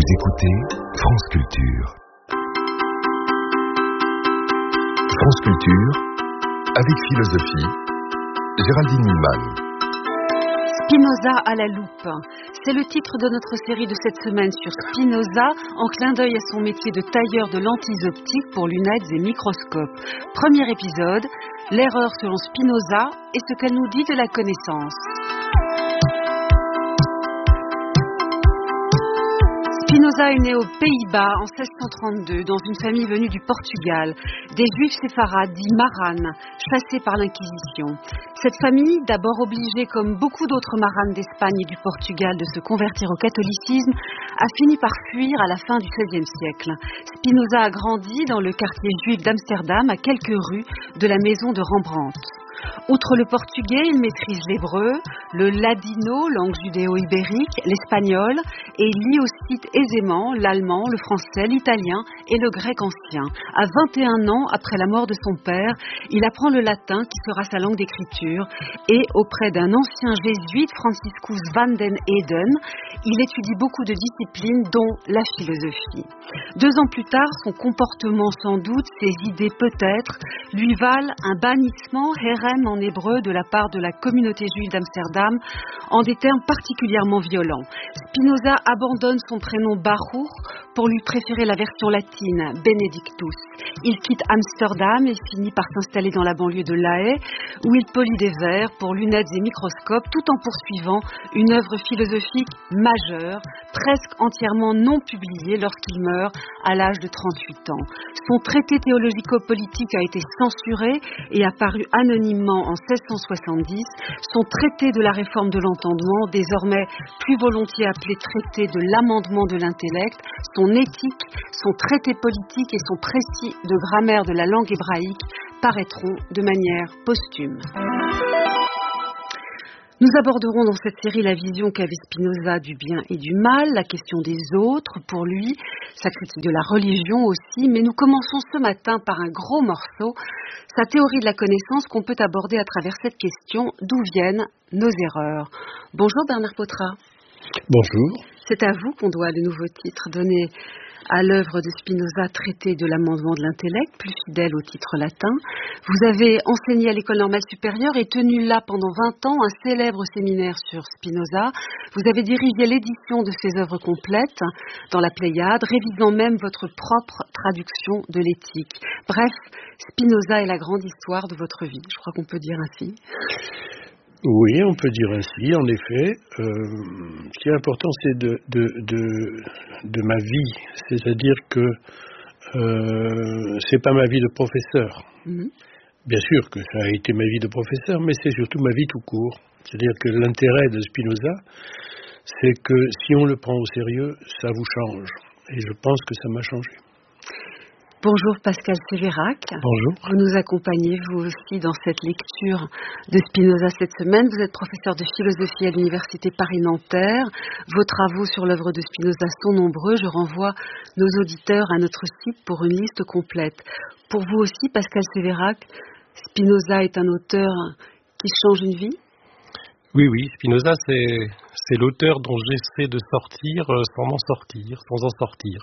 écoutez France Culture. France Culture, avec philosophie, Géraldine Milman. Spinoza à la loupe. C'est le titre de notre série de cette semaine sur Spinoza, en clin d'œil à son métier de tailleur de lentilles optiques pour lunettes et microscopes. Premier épisode, l'erreur selon Spinoza et ce qu'elle nous dit de la connaissance. Spinoza est né aux Pays-Bas en 1632 dans une famille venue du Portugal, des juifs séfarades dits maranes, chassés par l'Inquisition. Cette famille, d'abord obligée comme beaucoup d'autres maranes d'Espagne et du Portugal de se convertir au catholicisme, a fini par fuir à la fin du XVIe siècle. Spinoza a grandi dans le quartier juif d'Amsterdam, à quelques rues de la maison de Rembrandt. Outre le portugais, il maîtrise l'hébreu, le ladino, langue judéo-ibérique, l'espagnol, et il lit aussi aisément l'allemand, le français, l'italien et le grec ancien. À 21 ans, après la mort de son père, il apprend le latin qui sera sa langue d'écriture et auprès d'un ancien jésuite, Franciscus van den Eden, il étudie beaucoup de disciplines dont la philosophie. 2 ans plus tard, son comportement sans doute, ses idées peut-être, lui valent un bannissement, herem en hébreu, de la part de la communauté juive d'Amsterdam, en des termes particulièrement violents. Spinoza abandonne son prénom Baruch pour lui préférer la version latine, Benedictus. Il quitte Amsterdam et finit par s'installer dans la banlieue de La Haye, où il polit des verres pour lunettes et microscopes, tout en poursuivant une œuvre philosophique majeure, presque entièrement non publiée lorsqu'il meurt à l'âge de 38 ans. Son traité théologico-politique a été censuré et apparu anonymement en 1670. Son traité de la réforme de l'entendement, désormais plus volontiers appelé traité de l'amendement de l'intellect, son éthique, son traité politique et son précis de grammaire de la langue hébraïque paraîtront de manière posthume. Nous aborderons dans cette série la vision qu'avait Spinoza du bien et du mal, la question des autres pour lui, sa critique de la religion aussi, mais nous commençons ce matin par un gros morceau, sa théorie de la connaissance qu'on peut aborder à travers cette question, d'où viennent nos erreurs. Bonjour Bernard Potra. Bonjour. C'est à vous qu'on doit le nouveau titre donné à l'œuvre de Spinoza, traité de l'amendement de l'intellect, plus fidèle au titre latin. Vous avez enseigné à l'École normale supérieure et tenu là pendant 20 ans un célèbre séminaire sur Spinoza. Vous avez dirigé l'édition de ses œuvres complètes dans la Pléiade, révisant même votre propre traduction de l'éthique. Bref, Spinoza est la grande histoire de votre vie, je crois qu'on peut dire ainsi. Oui, on peut dire ainsi, en effet. Ce qui est important, c'est de ma vie, c'est-à-dire que c'est pas ma vie de professeur. Bien sûr que ça a été ma vie de professeur, mais c'est surtout ma vie tout court. C'est-à-dire que l'intérêt de Spinoza, c'est que si on le prend au sérieux, ça vous change. Et je pense que ça m'a changé. Bonjour Pascal Sévérac. Bonjour. Vous nous accompagnez vous aussi dans cette lecture de Spinoza cette semaine. Vous êtes professeur de philosophie à l'université Paris-Nanterre. Vos travaux sur l'œuvre de Spinoza sont nombreux. Je renvoie nos auditeurs à notre site pour une liste complète. Pour vous aussi, Pascal Sévérac, Spinoza est un auteur qui change une vie ? Oui, Spinoza, c'est l'auteur dont j'essaie de sortir sans m'en sortir, sans en sortir.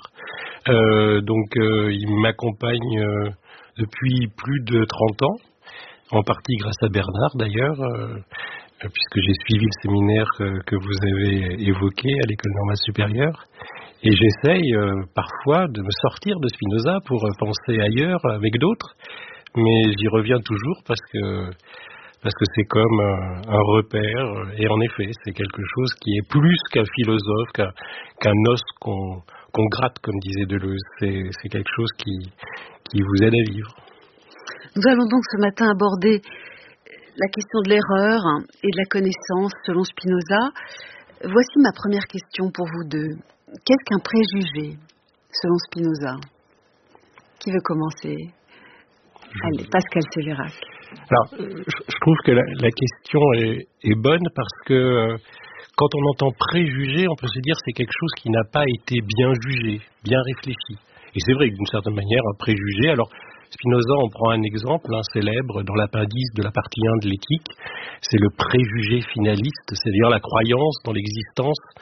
Il m'accompagne depuis plus de 30 ans, en partie grâce à Bernard d'ailleurs, puisque j'ai suivi le séminaire que vous avez évoqué à l'École normale supérieure. Et j'essaye parfois de me sortir de Spinoza pour penser ailleurs avec d'autres, mais j'y reviens toujours parce que c'est comme un repère, et en effet, c'est quelque chose qui est plus qu'un philosophe, qu'un os qu'on gratte, comme disait Deleuze. C'est quelque chose qui vous aide à vivre. Nous allons donc ce matin aborder la question de l'erreur et de la connaissance selon Spinoza. Voici ma première question pour vous deux. Qu'est-ce qu'un préjugé selon Spinoza ? Qui veut commencer ? Allez, Pascal Sévérac. Alors, je trouve que la question est bonne parce que quand on entend préjugé, on peut se dire que c'est quelque chose qui n'a pas été bien jugé, bien réfléchi. Et c'est vrai que d'une certaine manière, un préjugé, alors Spinoza en prend un exemple, célèbre dans l'appendice de la partie 1 de l'éthique, c'est le préjugé finaliste, c'est-à-dire la croyance dans l'existence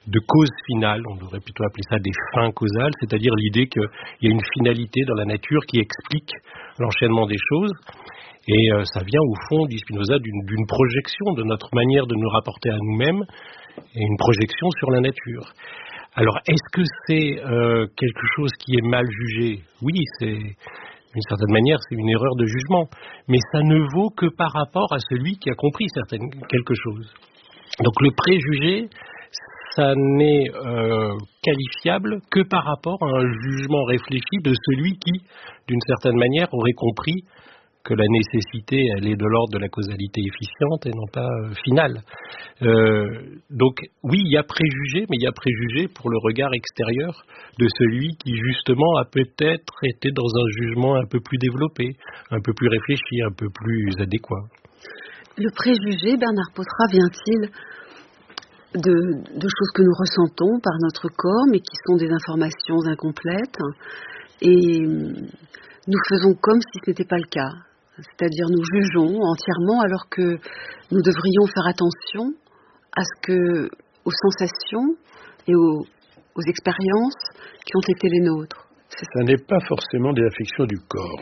de cause finale, on devrait plutôt appeler ça des fins causales, c'est-à-dire l'idée qu'il y a une finalité dans la nature qui explique l'enchaînement des choses. Et ça vient au fond, dit Spinoza, d'une projection de notre manière de nous rapporter à nous-mêmes et une projection sur la nature. Alors, est-ce que c'est quelque chose qui est mal jugé ? Oui, d'une certaine manière, c'est une erreur de jugement. Mais ça ne vaut que par rapport à celui qui a compris quelque chose. Donc le préjugé, ça n'est qualifiable que par rapport à un jugement réfléchi de celui qui, d'une certaine manière, aurait compris que la nécessité, elle est de l'ordre de la causalité efficiente et non pas finale. Donc oui, il y a préjugé, mais il y a préjugé pour le regard extérieur de celui qui justement a peut-être été dans un jugement un peu plus développé, un peu plus réfléchi, un peu plus adéquat. Le préjugé, Bernard Potra, vient-il de choses que nous ressentons par notre corps, mais qui sont des informations incomplètes, et nous faisons comme si ce n'était pas le cas. C'est-à-dire nous jugeons entièrement alors que nous devrions faire attention aux sensations et aux expériences qui ont été les nôtres. Ça n'est pas forcément des affections du corps.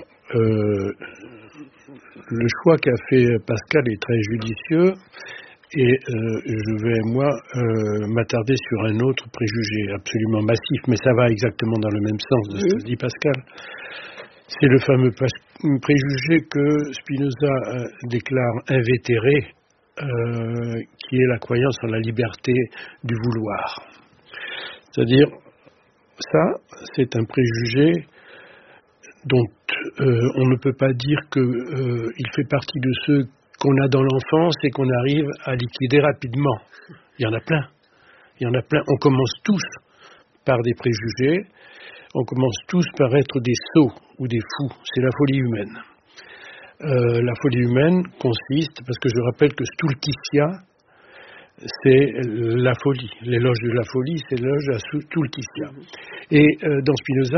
Le choix qu'a fait Pascal est très judicieux et je vais, moi, m'attarder sur un autre préjugé absolument massif, mais ça va exactement dans le même sens de ce que dit Pascal. C'est le fameux préjugé que Spinoza déclare invétéré, qui est la croyance en la liberté du vouloir. C'est-à-dire, ça, c'est un préjugé dont on ne peut pas dire qu'il fait partie de ceux qu'on a dans l'enfance et qu'on arrive à liquider rapidement. Il y en a plein. On commence tous par des préjugés. On commence tous par être des sots ou des fous. C'est la folie humaine. La folie humaine consiste, parce que je rappelle que Stultitia, c'est la folie. L'éloge de la folie, c'est l'éloge à Stultitia. Et dans Spinoza,